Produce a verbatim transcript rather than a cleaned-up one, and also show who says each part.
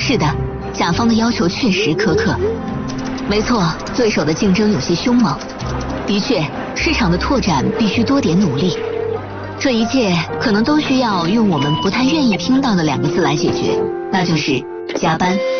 Speaker 1: 是的，甲方的要求确实苛刻。没错，对手的竞争有些凶猛。的确，市场的拓展必须多点努力。这一切可能都需要用我们不太愿意听到的两个字来解决，那就是加班。